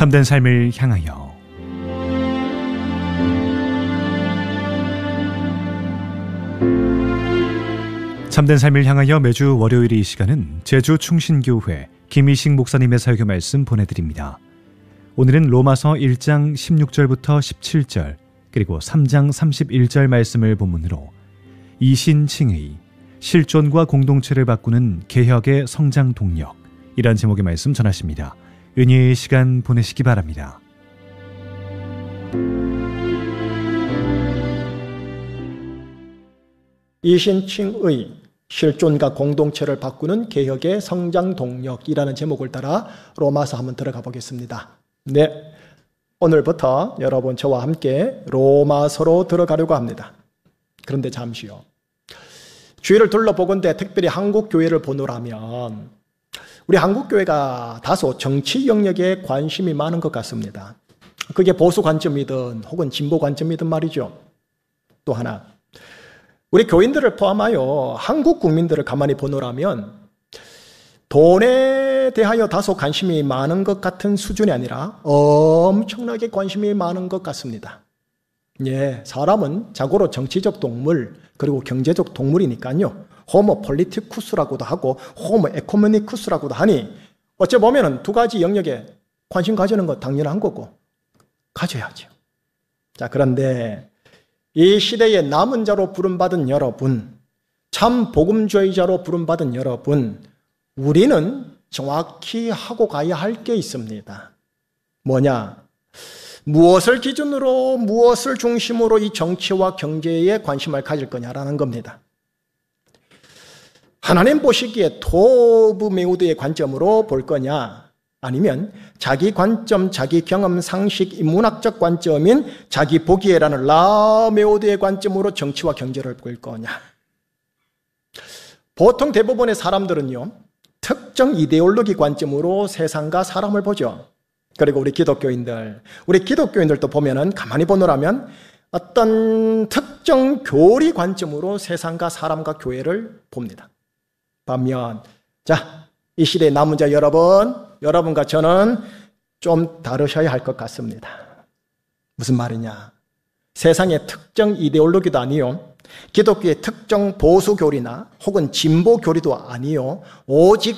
참된 삶을 향하여 참된 삶을 향하여 매주 월요일 이 시간은 제주 충신교회 김희식 목사님의 설교 말씀 보내드립니다. 오늘은 로마서 1장 16절부터 17절 그리고 3장 31절 말씀을 본문으로 이신칭의 실존과 공동체를 바꾸는 개혁의 성장 동력 이란 제목의 말씀 전하십니다. 은혜의 시간 보내시기 바랍니다. 이신칭의 실존과 공동체를 바꾸는 개혁의 성장 동력이라는 제목을 따라 로마서 한번 들어가 보겠습니다. 네, 오늘부터 여러분 저와 함께 로마서로 들어가려고 합니다. 그런데 잠시요. 주위를 둘러보건대 특별히 한국 교회를 보노라면 우리 한국 교회가 다소 정치 영역에 관심이 많은 것 같습니다. 그게 보수 관점이든 혹은 진보 관점이든 말이죠. 또 하나, 우리 교인들을 포함하여 한국 국민들을 가만히 보노라면 돈에 대하여 다소 관심이 많은 것 같은 수준이 아니라 엄청나게 관심이 많은 것 같습니다. 예, 사람은 자고로 정치적 동물 그리고 경제적 동물이니까요. 호모 폴리티쿠스라고도 하고 호모 에코노미쿠스라고도 하니 어째 보면은 두 가지 영역에 관심 가지는 거 당연한 거고 가져야죠. 자, 그런데 이 시대의 남은 자로 부름받은 여러분, 참 복음주의자로 부름받은 여러분, 우리는 정확히 하고 가야 할 게 있습니다. 뭐냐? 무엇을 기준으로, 무엇을 중심으로 이 정치와 경제에 관심을 가질 거냐라는 겁니다. 하나님 보시기에 토브 메우드의 관점으로 볼 거냐? 아니면 자기 관점, 자기 경험, 상식, 인문학적 관점인 자기 보기에라는 라메오드의 관점으로 정치와 경제를 볼 거냐? 보통 대부분의 사람들은요, 특정 이데올로기 관점으로 세상과 사람을 보죠. 그리고 우리 기독교인들도 보면은 가만히 보노라면 어떤 특정 교리 관점으로 세상과 사람과 교회를 봅니다. 반면, 자, 이 시대의 남은 자 여러분과 저는 좀 다르셔야 할 것 같습니다. 무슨 말이냐? 세상의 특정 이데올로기도 아니요. 기독교의 특정 보수 교리나 혹은 진보 교리도 아니요. 오직